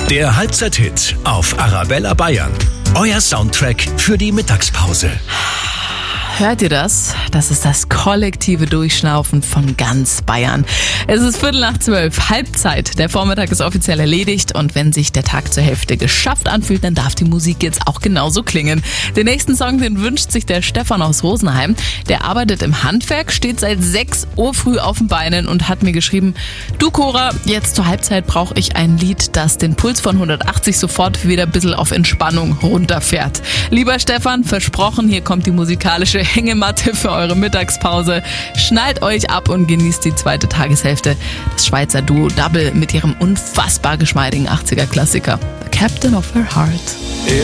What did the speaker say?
Der Halbzeit-Hit auf Arabella Bayern. Euer Soundtrack für die Mittagspause. Hört ihr das? Das ist das kollektive Durchschnaufen von ganz Bayern. Es ist 11:45, Halbzeit. Der Vormittag ist offiziell erledigt und wenn sich der Tag zur Hälfte geschafft anfühlt, dann darf die Musik jetzt auch genauso klingen. Den nächsten Song, den wünscht sich der Stefan aus Rosenheim. Der arbeitet im Handwerk, steht seit 6 Uhr früh auf den Beinen und hat mir geschrieben: Du Cora, jetzt zur Halbzeit brauche ich ein Lied, das den Puls von 180 sofort wieder ein bisschen auf Entspannung runterfährt. Lieber Stefan, versprochen, hier kommt die musikalische Hängematte für eure Mittagspause. Schnallt euch ab und genießt die zweite Tageshälfte. Das Schweizer Duo Double mit ihrem unfassbar geschmeidigen 80er-Klassiker The Captain of Her Heart.